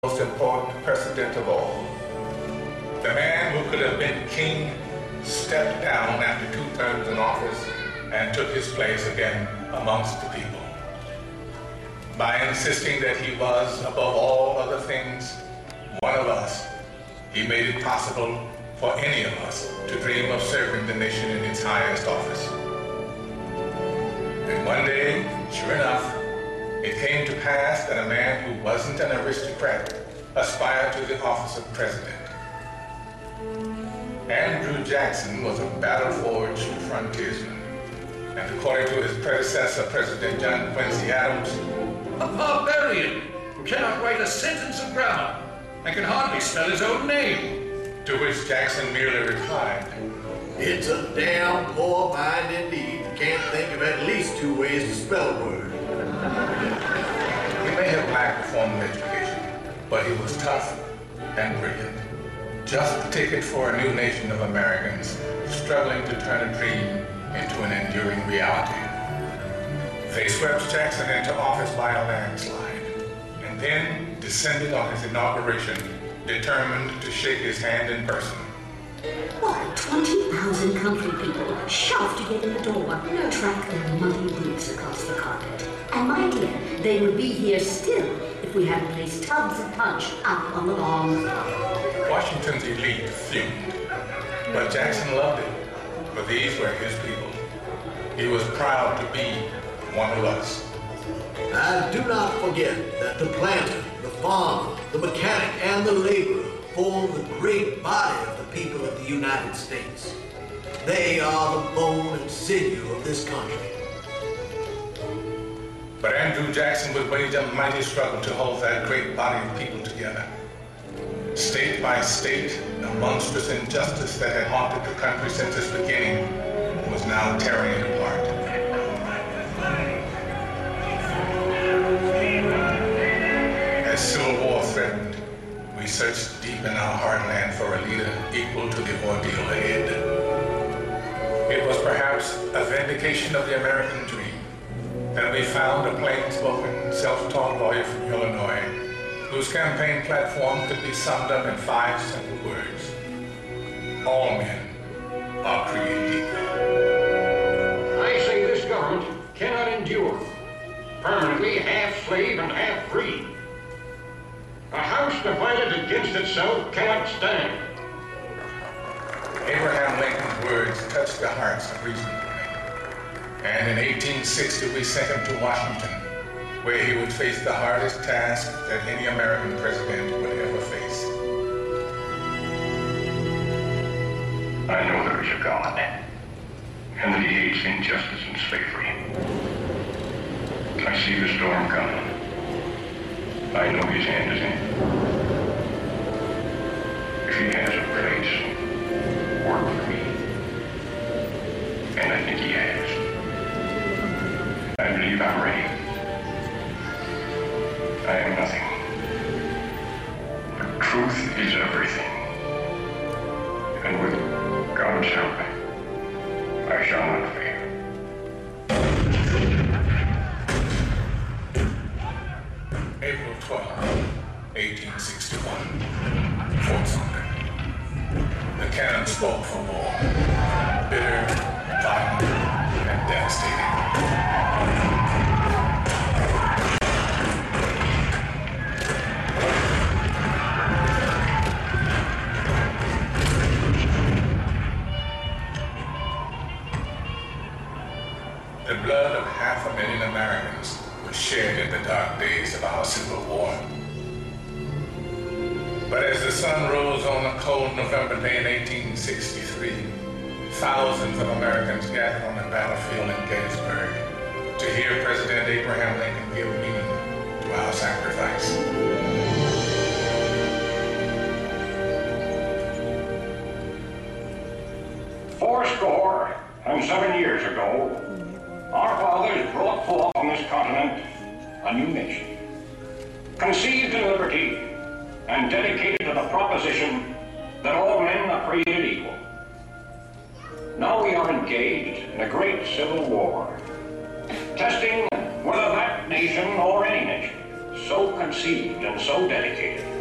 most important precedent of all. The man who could have been king stepped down after 2 terms in office and took his place again amongst the people. By insisting that he was, above all other things, one of us, he made it possible for any of us to dream of serving the nation in its highest office. And one day, sure enough, it came to pass that a man who wasn't an aristocrat aspired to the office of president. Andrew Jackson was a battle-forged frontiersman, and according to his predecessor, President John Quincy Adams, a barbarian who cannot write a sentence of grammar and can hardly spell his own name. To which Jackson merely replied, "It's a damn poor mind indeed that can't think of at least 2 ways to spell a word." He may have lacked a formal education, but he was tough and brilliant. Just the ticket for a new nation of Americans struggling to turn a dream into an enduring reality. They swept Jackson into office by a landslide, and then descended on his inauguration, determined to shake his hand in person. Why, 20,000 country people shoved to get in the door, track their muddy boots across the carpet. And my dear, they would be here still if we hadn't placed tubs of punch out on the lawn. Washington's elite fumed, but Jackson loved it, for these were his people. He was proud to be one of us. And do not forget that the planter, the farmer, the mechanic, and the laborer form the great body of the people of the United States. They are the bone and sinew of this country. But Andrew Jackson would wage a mighty struggle to hold that great body of people together. State by state, a monstrous injustice that had haunted the country since its beginning was now tearing it apart. As Civil War threatened, we searched deep in our heartland for a leader equal to the ordeal ahead. It was perhaps a vindication of the American dream that we found a plain-spoken, self-taught lawyer from Illinois whose campaign platform could be summed up in 5 simple words. All men are created equal. I say this government cannot endure permanently half slave and half free. A house divided against itself cannot stand. Abraham Lincoln's words touched the hearts of reasonable men. And in 1860, we sent him to Washington, where he would face the hardest task that any American president would ever face. I know there is a God, and that he hates injustice and slavery. I see the storm coming. I know his hand is in it. If he has a place, work for me. And I think he has. I believe I'm ready. I am nothing. But truth is everything. And with God's help, I shall not fail. April 12, 1861, Fort Sumter. The cannon spoke for war, bitter, violent, and devastating. The blood of 500,000 Americans was shed in the dark days of our Civil War. But as the sun rose on a cold November day in 1863, thousands of Americans gathered on the battlefield in Gettysburg to hear President Abraham Lincoln give meaning to our sacrifice. Fourscore and 7 years ago, our fathers brought forth on this continent a new nation, conceived in liberty and dedicated to the proposition that all men are created equal. Now we are engaged in a great civil war, testing whether that nation or any nation so conceived and so dedicated